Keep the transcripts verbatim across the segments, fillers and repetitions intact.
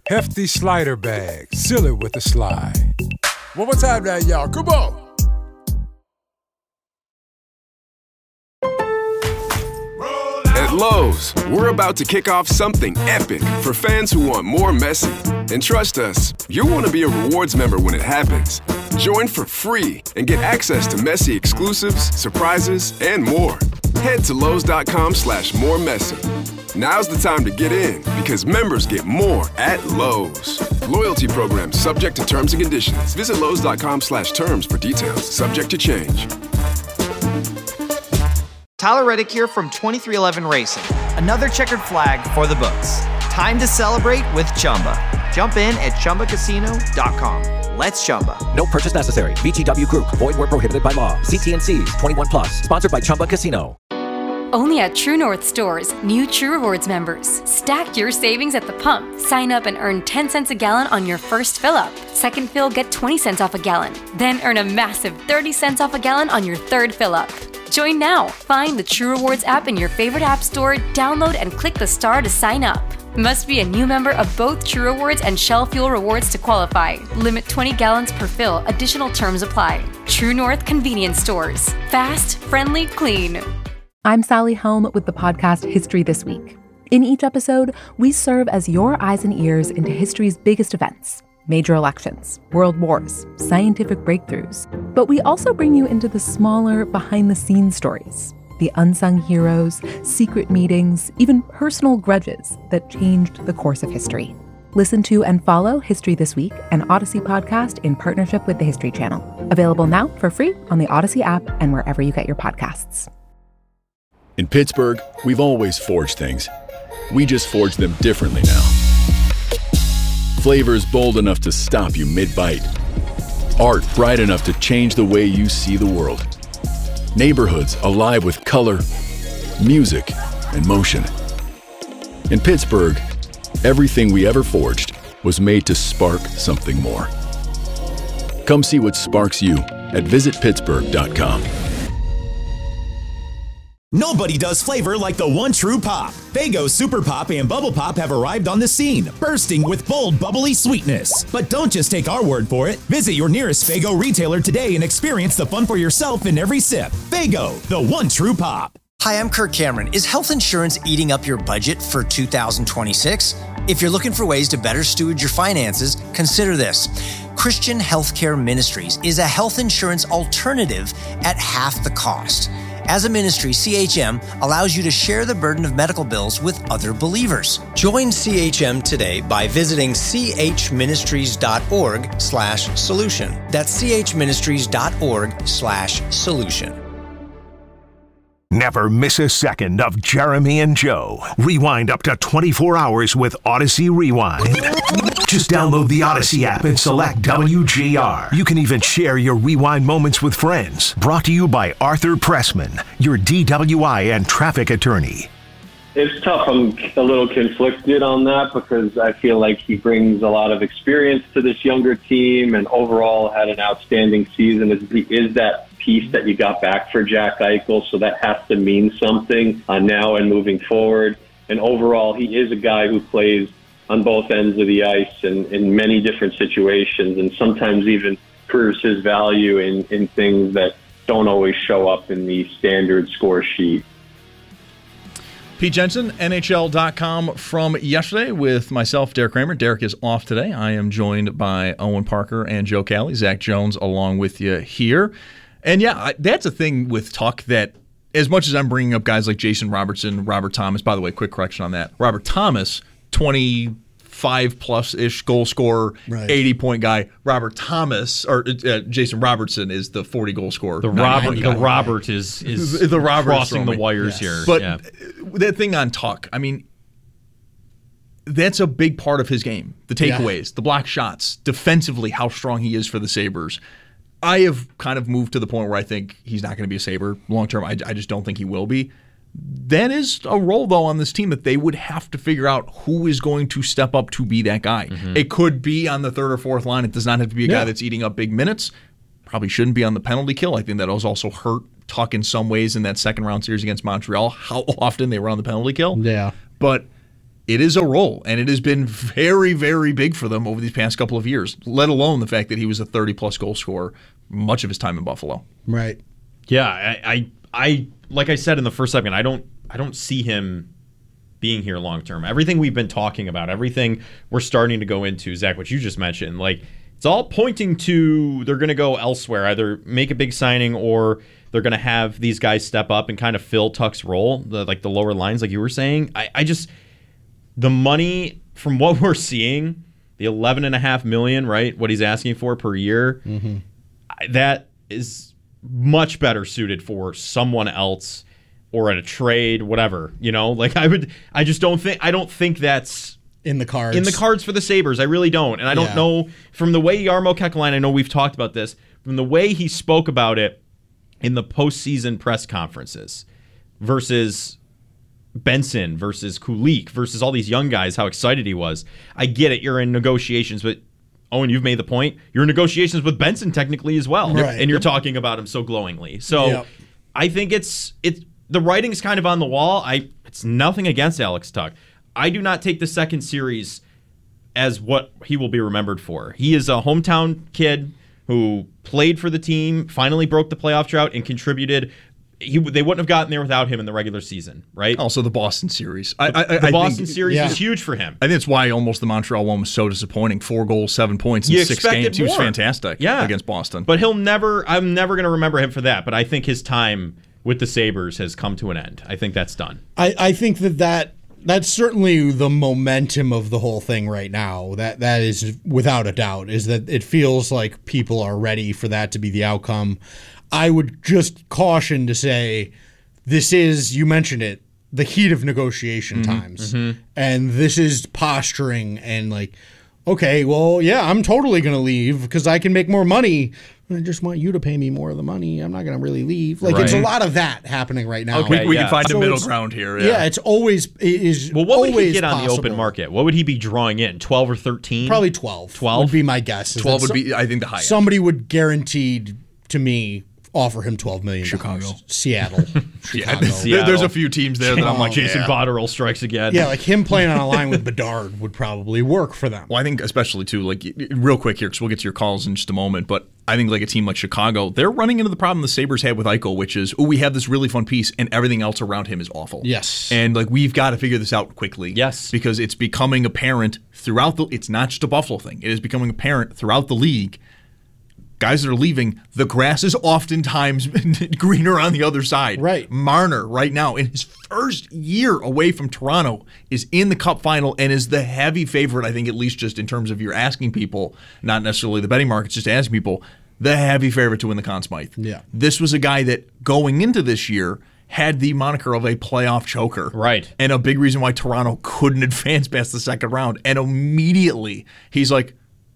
Hefty slider bag, seal it with a slide. One more time now, y'all, come on. At Lowe's, we're about to kick off something epic for fans who want more Messi. And trust us, you'll want to be a rewards member when it happens. Join for free and get access to Messi exclusives, surprises, and more. Head to Lowe's.com slash more Messi. Now's the time to get in because members get more at Lowe's. Loyalty program subject to terms and conditions. Visit Lowe's.com slash terms for details. Subject to change. Tyler Reddick here from twenty-three eleven Racing. Another checkered flag for the books. Time to celebrate with Chumba. Jump in at Chumba Casino dot com. Let's Chumba. No purchase necessary. V G W Group. Void where prohibited by law. See T and C's. twenty-one plus. Sponsored by Chumba Casino. Only at True North stores, new True Rewards members. Stack your savings at the pump. Sign up and earn ten cents a gallon on your first fill-up. Second fill, get twenty cents off a gallon. Then earn a massive thirty cents off a gallon on your third fill-up. Join now. Find the True Rewards app in your favorite app store, download and click the star to sign up. Must be a new member of both True Rewards and Shell Fuel Rewards to qualify. Limit twenty gallons per fill. Additional terms apply. True North Convenience Stores. Fast, friendly, clean. I'm Sally Helm with the podcast History This Week. In each episode, we serve as your eyes and ears into history's biggest events. Major elections, world wars, scientific breakthroughs. But we also bring you into the smaller, behind-the-scenes stories. The unsung heroes, secret meetings, even personal grudges that changed the course of history. Listen to and follow History This Week, an Odyssey podcast in partnership with the History Channel. Available now for free on the Odyssey app and wherever you get your podcasts. In Pittsburgh, we've always forged things. We just forge them differently now. Flavors bold enough to stop you mid-bite. Art bright enough to change the way you see the world. Neighborhoods alive with color, music, and motion. In Pittsburgh, everything we ever forged was made to spark something more. Come see what sparks you at visit pittsburgh dot com. Nobody does flavor like the one true pop. Faygo Super Pop and Bubble Pop have arrived on the scene, bursting with bold, bubbly sweetness. But don't just take our word for it. Visit your nearest Faygo retailer today and experience the fun for yourself in every sip. Faygo, the one true pop. Hi, I'm Kirk Cameron. Is health insurance eating up your budget for two thousand twenty-six? If you're looking for ways to better steward your finances, consider this. Christian Healthcare Ministries is a health insurance alternative at half the cost. As a ministry, C H M allows you to share the burden of medical bills with other believers. Join C H M today by visiting chministries.org slash solution. That's chministries.org slash solution. Never miss a second of Jeremy and Joe. Rewind up to twenty-four hours with Odyssey Rewind. Just download the Odyssey app and select W G R. You can even share your rewind moments with friends. Brought to you by Arthur Pressman, your D W I and traffic attorney. It's tough. I'm a little conflicted on that because I feel like he brings a lot of experience to this younger team and overall had an outstanding season. Is, is that piece that you got back for Jack Eichel, so that has to mean something uh, now and moving forward. And overall, he is a guy who plays on both ends of the ice and in many different situations and sometimes even proves his value in, in things that don't always show up in the standard score sheet. Pete Jensen, N H L dot com from yesterday with myself, Derek Kramer. Derek is off today. I am joined by Owen Parker and Joe Cali. Zach Jones along with you here. And yeah, that's a thing with Tuck that as much as I'm bringing up guys like Jason Robertson, Robert Thomas, by the way, quick correction on that. Robert Thomas, twenty-five plus-ish goal scorer, right. eighty-point guy. Robert Thomas, or uh, Jason Robertson is the forty-goal scorer. The Robert the Robert is, is the Robert crossing the wires yes. here. But yeah. that thing on Tuck, I mean, that's a big part of his game. The takeaways, yeah. the block shots, defensively, how strong he is for the Sabres. I have kind of moved to the point where I think he's not going to be a Sabre long term. I, I just don't think he will be. That is a role, though, on this team that they would have to figure out who is going to step up to be that guy. Mm-hmm. It could be on the third or fourth line. It does not have to be a yeah. guy that's eating up big minutes. Probably shouldn't be on the penalty kill. I think that was also hurt Tuck in some ways in that second round series against Montreal, how often they were on the penalty kill. Yeah. But it is a role, and it has been very, very big for them over these past couple of years, let alone the fact that he was a thirty-plus goal scorer much of his time in Buffalo. Right. Yeah, I, I, I, like I said in the first segment, I don't, I don't see him being here long term. Everything we've been talking about, everything we're starting to go into, Zach, what you just mentioned, like it's all pointing to they're going to go elsewhere, either make a big signing or they're going to have these guys step up and kind of fill Tuch's role, the, like the lower lines, like you were saying. I, I just, the money from what we're seeing, the eleven and a half million, right? What he's asking for per year, mm-hmm. that is much better suited for someone else or at a trade, whatever, you know, like I would, I just don't think, I don't think that's in the cards. In the cards for the Sabres. I really don't. And I don't yeah. know, from the way Jarmo Kekalainen, I know we've talked about this, from the way he spoke about it in the postseason press conferences versus Benson versus Kulik versus all these young guys, how excited he was. I get it. You're in negotiations, but Owen, you've made the point. You're in negotiations with Benson technically as well. Right. And you're talking about him so glowingly. So yep. I think it's it's the writing's kind of on the wall. I it's nothing against Alex Tuch. I do not take the second series as what he will be remembered for. He is a hometown kid who played for the team, finally broke the playoff drought, and contributed. He, they wouldn't have gotten there without him in the regular season, right? Also, the Boston series. The, I, I, the I Boston think, series yeah. was huge for him. I think that's why almost the Montreal one was so disappointing. Four goals, seven points in You six expected games. He was more. fantastic Yeah. against Boston. But he'll never, I'm never going to remember him for that. But I think his time with the Sabres has come to an end. I think that's done. I, I think that, that that's certainly the momentum of the whole thing right now. That that is without a doubt, is that it feels like people are ready for that to be the outcome. I would just caution to say this is, you mentioned it, the heat of negotiation Mm-hmm. times. Mm-hmm. And this is posturing and like, okay, well, yeah, I'm totally going to leave because I can make more money. I just want you to pay me more of the money. I'm not going to really leave. Like, Right. it's a lot of that happening right now. Okay, we we yeah. can find So a middle it's- ground here. Yeah. Yeah, it's always it is. Well, what would always he get on the possible. open market? What would he be drawing in? twelve or thirteen? Probably twelve. twelve? would be my guess. is twelve that would some- be, I think, the highest. Somebody would guaranteed to me offer him twelve million. Chicago. Seattle. Chicago. Seattle. There- there's a few teams there that I'm like, Jason yeah. Botterill strikes again. Yeah, like him playing on a line with Bedard would probably work for them. Well, I think especially too, like real quick here, because we'll get to your calls in just a moment. But I think like a team like Chicago, they're running into the problem the Sabres had with Eichel, which is, oh, we have this really fun piece, and everything else around him is awful. Yes. And like we've got to figure this out quickly. Yes. Because it's becoming apparent throughout the. It's not just a Buffalo thing. It is becoming apparent throughout the league. Guys that are leaving, the grass is oftentimes greener on the other side. Right. Marner, right now, in his first year away from Toronto, is in the Cup final and is the heavy favorite, I think, at least just in terms of you're asking people, not necessarily the betting markets, just asking people, the heavy favorite to win the Conn Smythe. Yeah. This was a guy that, going into this year, had the moniker of a playoff choker. Right. And a big reason why Toronto couldn't advance past the second round. And immediately, he's like,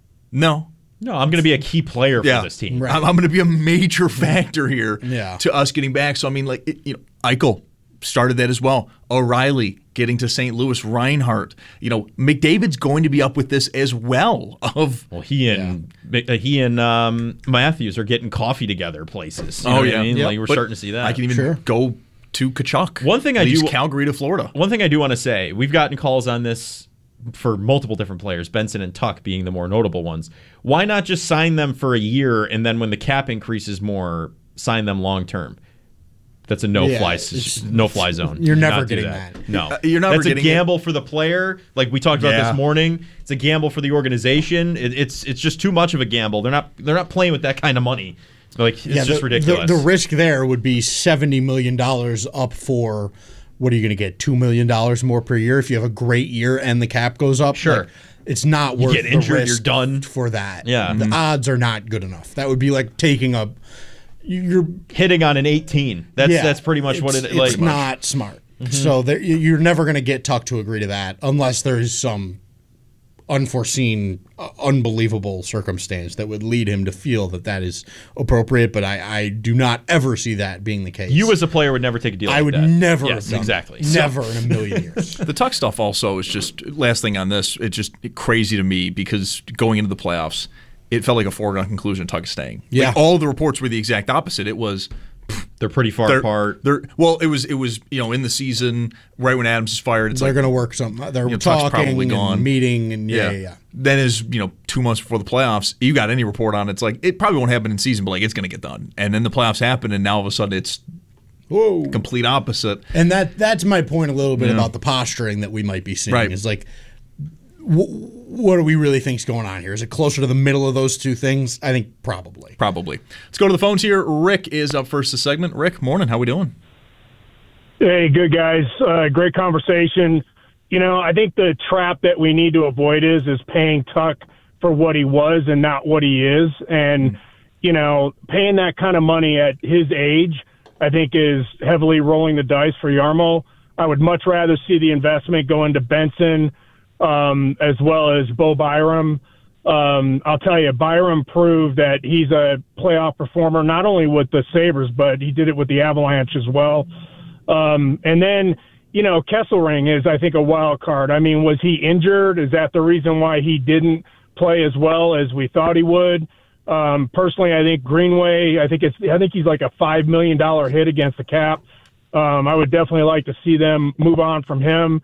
no. No, I'm going to be a key player for Yeah. this team. Right. I'm, I'm going to be a major factor here Yeah. to us getting back. So, I mean, like, it, you know, Eichel started that as well. O'Reilly getting to Saint Louis. Reinhart. You know, McDavid's going to be up with this as well. Of Well, he and uh, he and um, Matthews are getting coffee together places. You Oh, know what yeah. I mean? Yep. Like, we're But starting to see that. I can even Sure. go to Kachuk. One thing I Leaves do- Calgary to Florida. One thing I do want to say, we've gotten calls on this for multiple different players, Benson and Tuch being the more notable ones. Why not just sign them for a year and then when the cap increases more, sign them long term? That's a no Yeah, fly it's- no fly zone. You're Do never not do getting that. No, Uh, you're never That's getting a gamble for the player. Like we talked about Yeah. this morning, it's a gamble for the organization. It, it's it's just too much of a gamble. They're not they're not playing with that kind of money. Like it's Yeah, just the, ridiculous. The, the risk there would be seventy million dollars up for, what are you going to get, two million dollars more per year if you have a great year and the cap goes up? Sure. Like, it's not You worth get the injured, risk you're done. for that. Yeah. The Mhm. odds are not good enough. That would be like taking a, you're Hitting on an eighteen. That's yeah, that's pretty much what it's- it like. It's not smart. Mhm. So there, you- you're never going to get Tuch to agree to that unless there is some unforeseen, uh, unbelievable circumstance that would lead him to feel that that is appropriate. But I, I do not ever see that being the case. You as a player would never take a deal I like would that. never Yes, have done exactly. that. Never in a million years. The Tuch stuff also is just, last thing on this, it's just crazy to me because going into the playoffs, it felt like a foregone conclusion Tuch is staying. Yeah. Like all the reports were the exact opposite. It was, They're pretty far they're, apart. They're well, it was it was you know in the season right when Adams is fired. It's they're like, going to work something. They're you know, Tuck's talking probably gone. and meeting and yeah, yeah, yeah, yeah. Then is you know two months before the playoffs, you got any report on it, it's like it probably won't happen in season, but like it's going to get done. And then the playoffs happen, and now all of a sudden it's Whoa. complete opposite. And that that's my point a little bit Yeah. about the posturing that we might be seeing. Right. Is like, wh- what do we really think's going on here? Is it closer to the middle of those two things? I think probably. Probably. Let's go to the phones here. Rick is up first this segment. Rick, morning. How we doing? Hey, good guys. Uh, great conversation. You know, I think the trap that we need to avoid is is paying Tuck for what he was and not what he is. And, mm. you know, paying that kind of money at his age, I think is heavily rolling the dice for Jarmo. I would much rather see the investment go into Benson um, as well as Bo Byram. Um, I'll tell you, Byram proved that he's a playoff performer, not only with the Sabres, but he did it with the Avalanche as well. Um, and then, you know, Kesselring is, I think, a wild card. I mean, was he injured? Is that the reason why he didn't play as well as we thought he would? Um, personally, I think Greenway, I think it's, I think he's like a five million dollars hit against the cap. Um, I would definitely like to see them move on from him.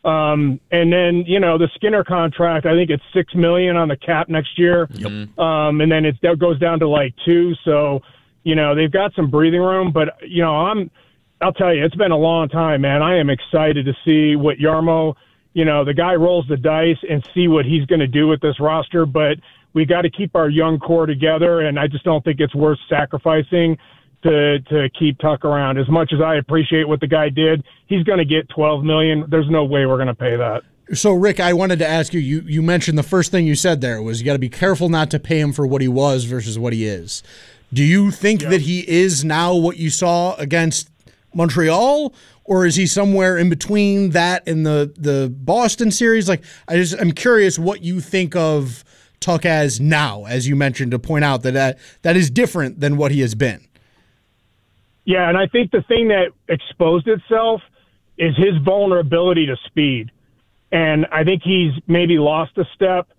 Um, and then, you know, the Skinner contract, I think it's six million dollars on the cap next year. Yep. Um, and then it that goes down to like two. So, you know, they've got some breathing room, but, you know, I'm, I'll tell you, it's been a long time, man. I am excited to see what Jarmo, you know, the guy rolls the dice and see what he's going to do with this roster. But we got to keep our young core together, and I just don't think it's worth sacrificing to to keep Tuck around. As much as I appreciate what the guy did, he's going to get twelve million dollars. There's no way we're going to pay that. So, Rick, I wanted to ask you, you, you mentioned the first thing you said there was you got to be careful not to pay him for what he was versus what he is. Do you think Yeah. that he is now what you saw against Montreal, or is he somewhere in between that and the the Boston series? Like, I just I'm curious what you think of Tuck as now, as you mentioned, to point out that that, that is different than what he has been. Yeah, and I think the thing that exposed itself is his vulnerability to speed. And I think he's maybe lost a step.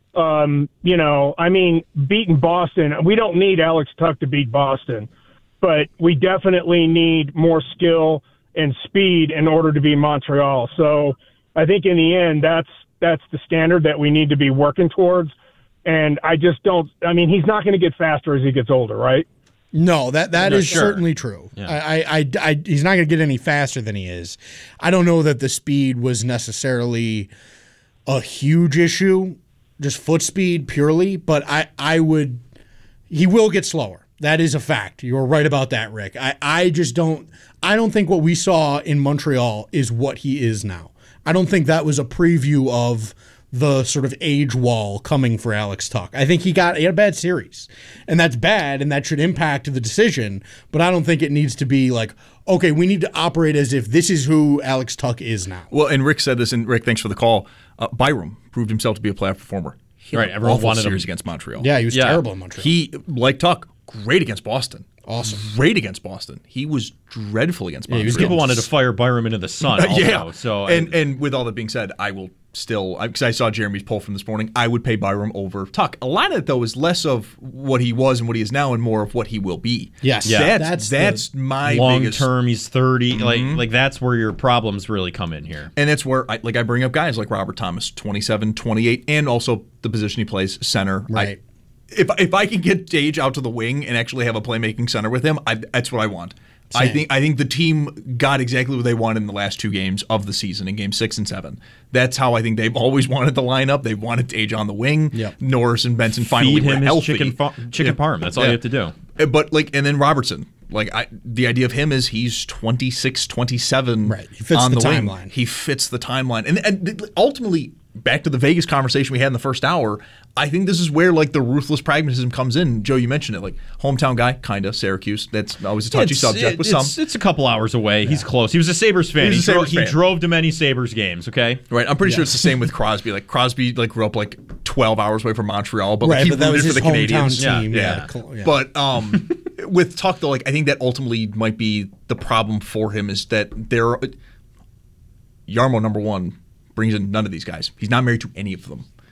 Um, you know, I mean, beating Boston, we don't need Alex Tuck to beat Boston, but we definitely need more skill and speed in order to beat Montreal. So I think in the end, that's that's the standard that we need to be working towards. And I just don't – I mean, he's not going to get faster as he gets older, right? No, that that No, is sure. certainly true. Yeah. I, I, I, I, he's not going to get any faster than he is. I don't know that the speed was necessarily a huge issue, just foot speed purely, but I, I would – he will get slower. That is a fact. You're right about that, Rick. I, I just don't – I don't think what we saw in Montreal is what he is now. I don't think that was a preview of – the sort of age wall coming for Alex Tuck. I think he got he had a bad series, and that's bad, and that should impact the decision, but I don't think it needs to be like, okay, we need to operate as if this is who Alex Tuck is now. Well, and Rick said this, and Rick, thanks for the call. Uh, Byram proved himself to be a playoff performer. He Right, had an everyone awful wanted him. series against Montreal. Yeah, he was terrible in Montreal. He, like Tuck, great against Boston. Awesome. Great against Boston. He was dreadful against Yeah, Montreal. people wanted to fire Byram into the sun. Also, yeah. So and and with all that being said, I will still because I saw Jeremy's poll from this morning. I would pay Byram over Tuck. A lot of it though is less of what he was and what he is now, and more of what he will be. Yes, yeah, that's that's, that's my long biggest term. He's thirty. Mhm. Like like that's where your problems really come in here. And that's where I like I bring up guys like Robert Thomas, twenty-seven, twenty-eight, and also the position he plays, center. Right. I, if if I can get Tage out to the wing and actually have a playmaking center with him, I, that's what I want. I Same. think I think the team got exactly what they wanted in the last two games of the season, in game six and seven. That's how I think they've always wanted the lineup. They wanted Tage on the wing. Yep. Norris and Benson finally Feed were him his healthy. chicken fa- chicken parm. That's all you have to do. Uh, But like, and then Robertson. Like I, the idea of him is he's twenty-six, twenty-seven Right. He fits on the the, wing. timeline. He fits the timeline, and and ultimately back to the Vegas conversation we had in the first hour. I think this is where like the ruthless pragmatism comes in. Joe, you mentioned it, like hometown guy, kinda Syracuse. That's always a touchy It's- subject it- with it's, some. It's a couple hours away. He's close. He was a Sabres fan. He was He, a dro- Sabres he fan. drove to many Sabres games. Okay, Right, I'm pretty sure Yeah. it's the same with Crosby. Like Crosby, like grew up like twelve hours away from Montreal, but like, Right, he but that rooted was for his the Canadians. hometown team. Yeah, Yeah, yeah. cool, yeah. But um, with Tuck though, like I think that ultimately might be the problem for him is that there, Jarmo number one brings in none of these guys. He's not married to any of them.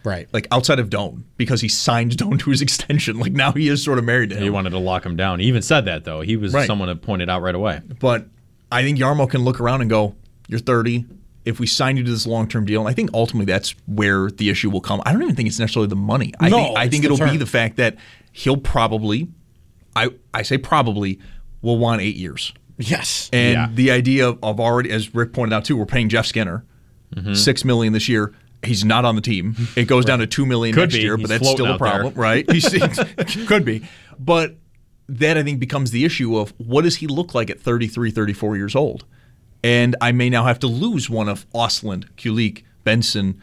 Right. Like outside of Doan, because he signed Doan to his extension. Like now he is sort of married to him. He wanted to lock him down. He even said that, though. He was Right. someone that pointed out right away. But I think Jarmo can look around and go, you're thirty. If we sign you to this long-term deal, and I think ultimately that's where the issue will come. I don't even think it's necessarily the money. I No, think, I it's think the it'll term. be the fact that he'll probably, I, I say probably, will want eight years. Yes. And Yeah. the idea of already, as Rick pointed out too, we're paying Jeff Skinner Mhm. six million dollars this year. He's not on the team. It goes down to two million dollars Could next be. year, He's but that's still floating a out there. problem, right? He's, could be. But that I think becomes the issue of what does he look like at thirty-three, thirty-four years old? And I may now have to lose one of Osland, Kulik, Benson,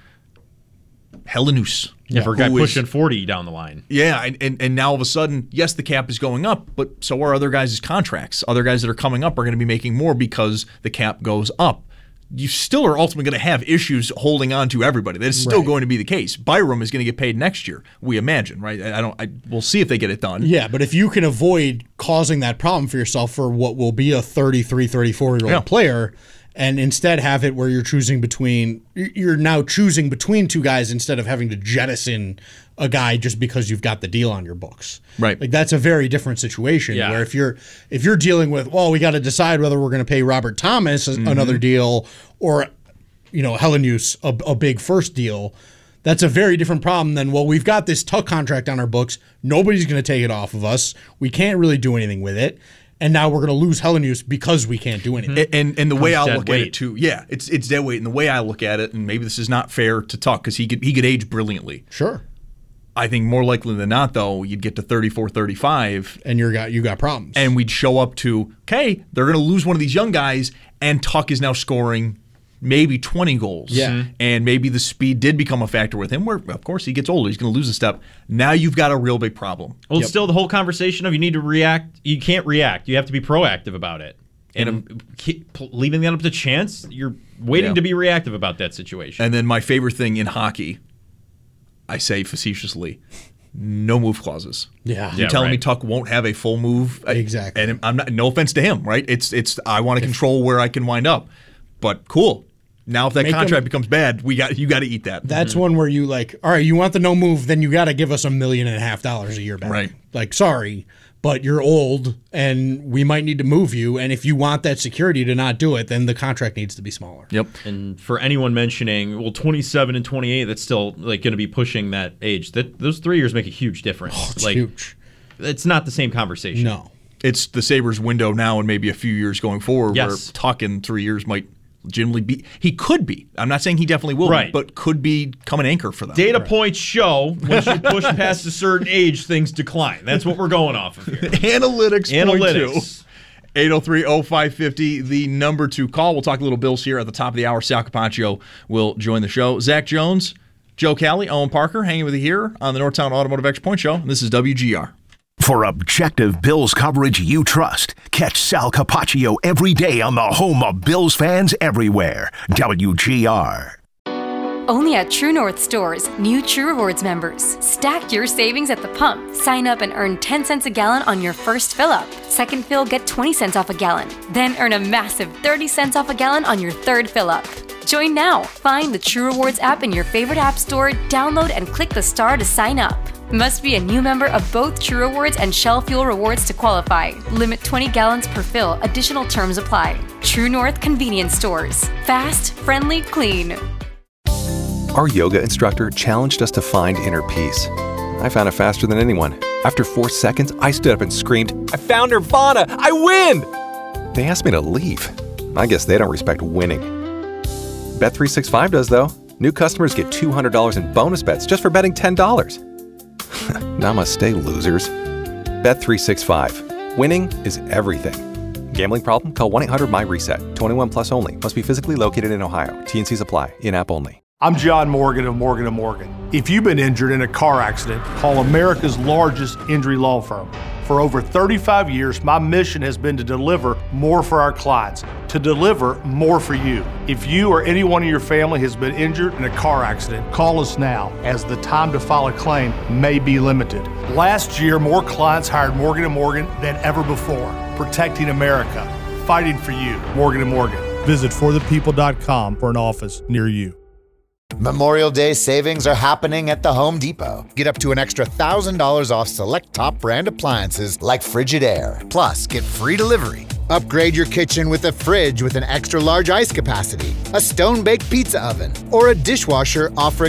Helenus. Yeah, for a guy who is- pushing forty down the line. Yeah, and, and, and now all of a sudden, yes, the cap is going up, but so are other guys' contracts. Other guys that are coming up are going to be making more because the cap goes up. You still are ultimately going to have issues holding on to everybody. That is still Right. going to be the case. Byram is going to get paid next year, we imagine, right? I I don't. I, we'll see if they get it done. Yeah, but if you can avoid causing that problem for yourself for what will be a thirty-three, thirty-four-year-old Yeah. player, and instead have it where you're choosing between, you're now choosing between two guys instead of having to jettison a guy just because you've got the deal on your books. Right. Like that's a very different situation Yeah. where if you're if you're dealing with, well, we got to decide whether we're going to pay Robert Thomas a- another deal or, you know, Helenus a, a big first deal. That's a very different problem than, well, we've got this Tuck contract on our books. Nobody's going to take it off of us. We can't really do anything with it. And now we're going to lose Helenus because we can't do anything. And and, and the way Comes I dead look at it weight. too, yeah, it's it's dead weight. And the way I look at it, and maybe this is not fair to Tuck because he could he could age brilliantly. Sure. I think more likely than not, though, you'd get to thirty-four, thirty-five, And you got you got problems. and we'd show up to, okay, they're going to lose one of these young guys, and Tuck is now scoring maybe twenty goals. Yeah. Mhm. And maybe the speed did become a factor with him, where, of course, he gets older. He's going to lose a step. Now you've got a real big problem. Well, it's still the whole conversation of you need to react. You can't react. You have to be proactive about it. And um, keep leaving that up to chance, you're waiting Yeah. to be reactive about that situation. And then my favorite thing in hockey, I say facetiously, no move clauses. Yeah. You're Yeah, telling me right. Tuck won't have a full move? I- Exactly. And I'm not. No offense to him, right? It's it's. I want to control where I can wind up. But cool. Now if that Make contract him- becomes bad, we got you got to eat that. That's one where you like, all right, you want the no move, then you got to give us a million and a half dollars a year back. Right. Like, sorry, but you're old and we might need to move you. And if you want that security to not do it, then the contract needs to be smaller. Yep. And for anyone mentioning, well, twenty-seven and twenty-eight, that's still like going to be pushing that age. That those three years make a huge difference. Oh, it's like, huge. It's not the same conversation. No. It's the Sabres window now and maybe a few years going forward Yes. where Tuck in three years might legitimately be. He could be. I'm not saying he definitely will, be, Right. but could become an anchor for them. Data points show once you push past a certain age, things decline. That's what we're going off of here. Analytics. Analytics. eight oh three oh five five oh, the number to call. We'll talk a little Bills here at the top of the hour. Sal Capaccio will join the show. Zach Jones, Joe Cowley, Owen Parker hanging with you here on the Northtown Automotive X Point Show. And this is W G R. For objective Bills coverage you trust, catch Sal Capaccio every day on the home of Bills fans everywhere. W G R. Only at True North stores, new True Rewards members. Stack your savings at the pump. Sign up and earn ten cents a gallon on your first fill up. Second fill, get twenty cents off a gallon. Then earn a massive thirty cents off a gallon on your third fill up. Join now. Find the True Rewards app in your favorite app store, download and click the star to sign up. Must be a new member of both True Rewards and Shell Fuel Rewards to qualify. Limit twenty gallons per fill. Additional terms apply. True North Convenience Stores. Fast, friendly, clean. Our yoga instructor challenged us to find inner peace. I found it faster than anyone. After four seconds, I stood up and screamed, "I found Nirvana! I win!" They asked me to leave. I guess they don't respect winning. Bet three sixty-five does, though. New customers get two hundred dollars in bonus bets just for betting ten dollars. Namaste, losers. Bet three sixty-five. Winning is everything. Gambling problem? Call one eight hundred my reset. twenty-one plus only. Must be physically located in Ohio. T and Cs apply. In-app only. I'm John Morgan of Morgan and Morgan. If you've been injured in a car accident, call America's largest injury law firm. For over thirty-five years, my mission has been to deliver more for our clients, to deliver more for you. If you or anyone in your family has been injured in a car accident, call us now, as the time to file a claim may be limited. Last year, more clients hired Morgan and Morgan than ever before, protecting America, fighting for you. Morgan and Morgan. Visit for the people dot com for an office near you. Memorial Day savings are happening at the Home Depot. Get up to an extra one thousand dollars off select top brand appliances like Frigidaire. Plus, get free delivery. Upgrade your kitchen with a fridge with an extra large ice capacity, a stone-baked pizza oven, or a dishwasher offering